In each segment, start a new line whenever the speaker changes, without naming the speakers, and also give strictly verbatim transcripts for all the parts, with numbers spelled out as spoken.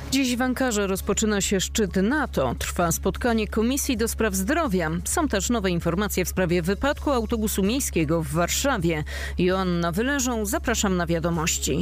Dziś w Ankarze rozpoczyna się szczyt NATO. Trwa spotkanie Komisji do Spraw Zdrowia. Są też nowe informacje w sprawie wypadku autobusu miejskiego w Warszawie. Joanna Wyleżą, zapraszam na wiadomości.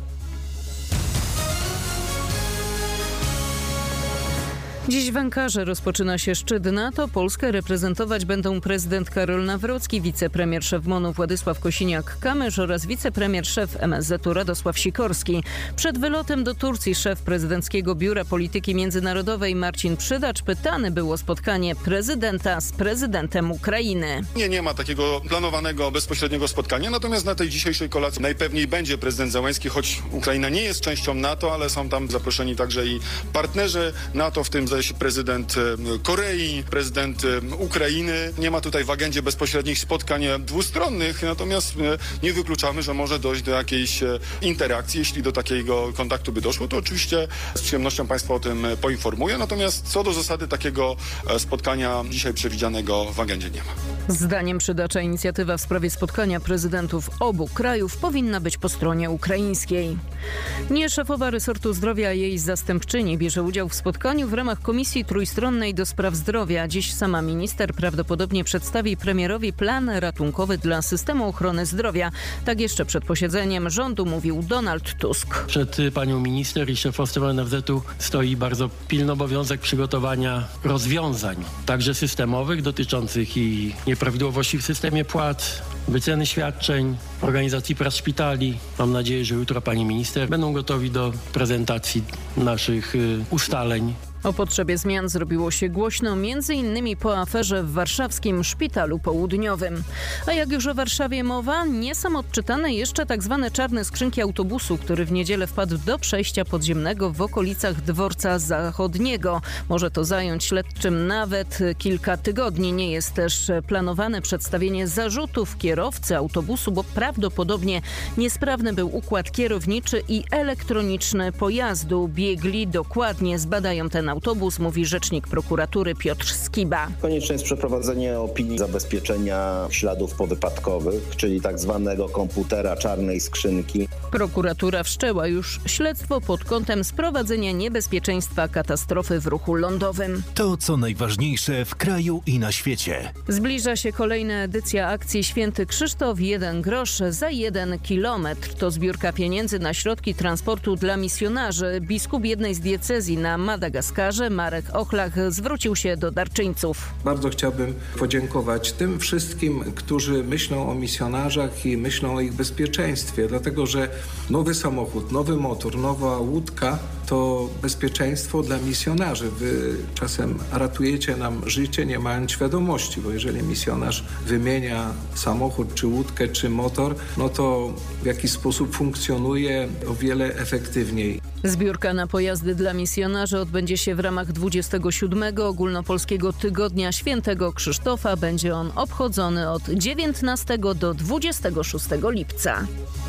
Dziś w Ankarze rozpoczyna się szczyt NATO. Polskę reprezentować będą prezydent Karol Nawrocki, wicepremier szef M O N-u Władysław Kosiniak-Kamysz oraz wicepremier szef M S Z-u Radosław Sikorski. Przed wylotem do Turcji szef prezydenckiego Biura Polityki Międzynarodowej Marcin Przydacz pytany był o spotkanie prezydenta z prezydentem Ukrainy.
Nie, nie ma takiego planowanego bezpośredniego spotkania, natomiast na tej dzisiejszej kolacji najpewniej będzie prezydent Zełenski, choć Ukraina nie jest częścią NATO, ale są tam zaproszeni także i partnerzy NATO, w tym prezydent Korei, prezydent Ukrainy. Nie ma tutaj w agendzie bezpośrednich spotkań dwustronnych, natomiast nie wykluczamy, że może dojść do jakiejś interakcji. Jeśli do takiego kontaktu by doszło, to oczywiście z przyjemnością Państwa o tym poinformuję. Natomiast co do zasady takiego spotkania dzisiaj przewidzianego w agendzie nie ma.
Zdaniem Przydacza inicjatywa w sprawie spotkania prezydentów obu krajów powinna być po stronie ukraińskiej. Nie szefowa resortu zdrowia, a jej zastępczyni bierze udział w spotkaniu w ramach Komisji Trójstronnej do Spraw Zdrowia. Dziś sama minister prawdopodobnie przedstawi premierowi plan ratunkowy dla systemu ochrony zdrowia. Tak jeszcze przed posiedzeniem rządu mówił Donald Tusk.
Przed panią minister i szefostwem N F Z-u stoi bardzo pilny obowiązek przygotowania rozwiązań, także systemowych, dotyczących i nieprawidłowości w systemie płac, wyceny świadczeń, organizacji prac szpitali. Mam nadzieję, że jutro pani minister będą gotowi do prezentacji naszych y, ustaleń.
O potrzebie zmian zrobiło się głośno między innymi po aferze w warszawskim Szpitalu Południowym. A jak już o Warszawie mowa, nie są odczytane jeszcze tak zwane czarne skrzynki autobusu, który w niedzielę wpadł do przejścia podziemnego w okolicach Dworca Zachodniego. Może to zająć śledczym nawet kilka tygodni. Nie jest też planowane przedstawienie zarzutów kierowcy autobusu, bo prawdopodobnie niesprawny był układ kierowniczy i elektroniczny pojazdu. Biegli dokładnie zbadają ten autobus, mówi rzecznik prokuratury Piotr Skiba.
Konieczne jest przeprowadzenie opinii zabezpieczenia śladów powypadkowych, czyli tak zwanego komputera czarnej skrzynki.
Prokuratura wszczęła już śledztwo pod kątem sprowadzenia niebezpieczeństwa katastrofy w ruchu lądowym.
To co najważniejsze w kraju i na świecie.
Zbliża się kolejna edycja akcji Święty Krzysztof. Jeden grosz za jeden kilometr. To zbiórka pieniędzy na środki transportu dla misjonarzy. Biskup jednej z diecezji na Madagaskarze, Marek Ochlach, zwrócił się do darczyńców.
Bardzo chciałbym podziękować tym wszystkim, którzy myślą o misjonarzach i myślą o ich bezpieczeństwie, dlatego że nowy samochód, nowy motor, nowa łódka to bezpieczeństwo dla misjonarzy. Wy czasem ratujecie nam życie, nie mając świadomości, bo jeżeli misjonarz wymienia samochód, czy łódkę, czy motor, no to w jakiś sposób funkcjonuje o wiele efektywniej.
Zbiórka na pojazdy dla misjonarzy odbędzie się w ramach dwudziestego siódmego Ogólnopolskiego Tygodnia Świętego Krzysztofa. Będzie on obchodzony od dziewiętnastego do dwudziestego szóstego lipca.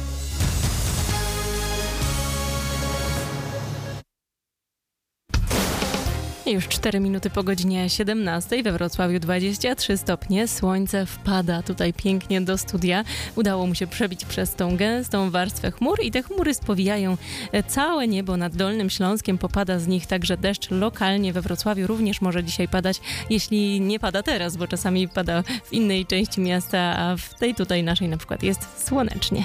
Już cztery minuty po godzinie siedemnastej, we Wrocławiu dwadzieścia trzy stopnie, słońce wpada tutaj pięknie do studia. Udało mu się przebić przez tą gęstą warstwę chmur i te chmury spowijają całe niebo nad Dolnym Śląskiem. Popada z nich także deszcz lokalnie. We Wrocławiu również może dzisiaj padać, jeśli nie pada teraz, bo czasami pada w innej części miasta, a w tej tutaj naszej na przykład jest słonecznie.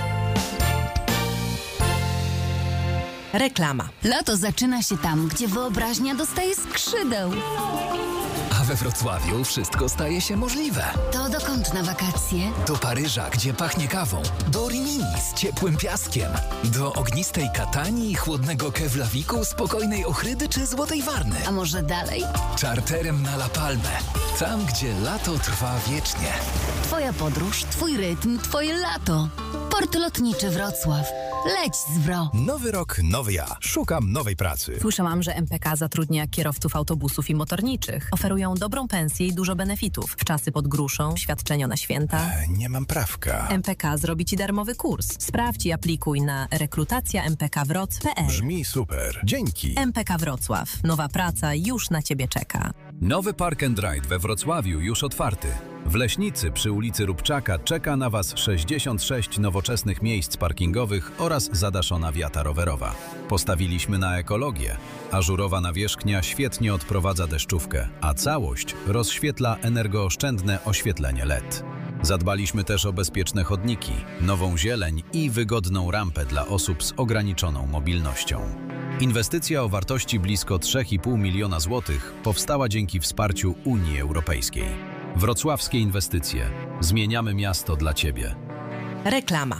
Reklama. Lato zaczyna się tam, gdzie wyobraźnia dostaje skrzydeł.
A we Wrocławiu wszystko staje się możliwe.
To dokąd na wakacje?
Do Paryża, gdzie pachnie kawą. Do Rimini z ciepłym piaskiem. Do ognistej Katanii, chłodnego Keflaviku, spokojnej Ochrydy czy Złotej Warny.
A może dalej?
Czarterem na La Palmę. Tam, gdzie lato trwa wiecznie.
Twoja podróż, twój rytm, twoje lato. Port Lotniczy Wrocław. Leć z Wro.
Nowy rok, nowy ja. Szukam nowej pracy.
Słyszałam, że M P K zatrudnia kierowców autobusów i motorniczych. Oferują dobrą pensję i dużo benefitów. Wczasy pod gruszą, świadczenia na święta.
E, nie mam prawka.
M P K zrobi ci darmowy kurs. Sprawdź i aplikuj na rekrutacja m p k wroc kropka p l.
Brzmi super. Dzięki.
M P K Wrocław. Nowa praca już na ciebie czeka.
Nowy Park and Ride we Wrocławiu już otwarty.
W Leśnicy przy ulicy Rubczaka czeka na Was sześćdziesiąt sześć nowoczesnych miejsc parkingowych oraz zadaszona wiata rowerowa. Postawiliśmy na ekologię. Ażurowa nawierzchnia świetnie odprowadza deszczówkę, a całość rozświetla energooszczędne oświetlenie L E D. Zadbaliśmy też o bezpieczne chodniki, nową zieleń i wygodną rampę dla osób z ograniczoną mobilnością. Inwestycja o wartości blisko trzy i pół miliona złotych powstała dzięki wsparciu Unii Europejskiej. Wrocławskie inwestycje. Zmieniamy miasto dla Ciebie.
Reklama.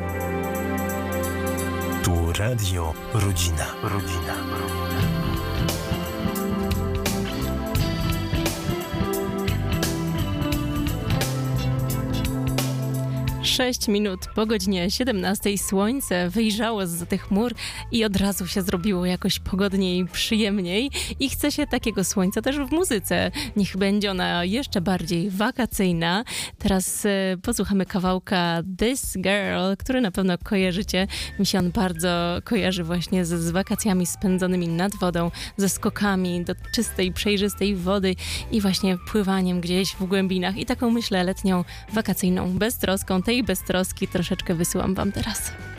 Tu Radio Rodzina. Rodzina.
sześć minut po godzinie siedemnastej słońce wyjrzało zza tych chmur i od razu się zrobiło jakoś pogodniej, przyjemniej i chce się takiego słońca też w muzyce. Niech będzie ona jeszcze bardziej wakacyjna. Teraz e, posłuchamy kawałka This Girl, który na pewno kojarzycie. Mi się on bardzo kojarzy właśnie z, z wakacjami spędzonymi nad wodą, ze skokami do czystej, przejrzystej wody i właśnie pływaniem gdzieś w głębinach i taką myślę letnią, wakacyjną beztroską. Tej beztroski troszeczkę wysyłam wam teraz.